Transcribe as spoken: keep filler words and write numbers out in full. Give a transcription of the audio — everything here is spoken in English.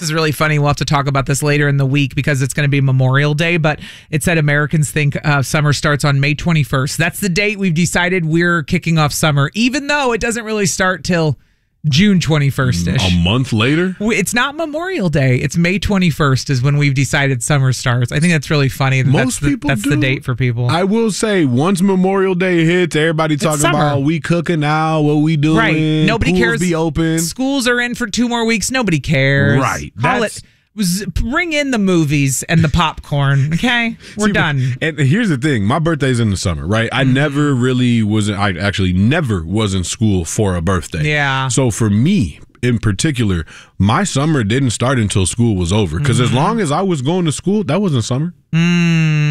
is really funny. We'll have to talk about this later in the week because it's going to be Memorial Day, but it said Americans think uh, summer starts on May twenty-first. That's the date we've decided we're kicking off summer, even though it doesn't really start till June twenty-first-ish. A month later? It's not Memorial Day. It's May twenty-first is when we've decided summer starts. I think that's really funny. That Most that's the, people That's do. the date for people. I will say, once Memorial Day hits, everybody talking summer. about we cooking now, what we doing. Right. Nobody pools cares. Be open. Schools are in for two more weeks. Nobody cares. Right. Call That's- it. Was bring in the movies and the popcorn. Okay, we're See, done. And here's the thing: my birthday's in the summer, right? I mm-hmm. never really was. I actually never was in school for a birthday. Yeah. So for me, in particular, my summer didn't start until school was over. Because mm-hmm. as long as I was going to school, that wasn't summer. Mm.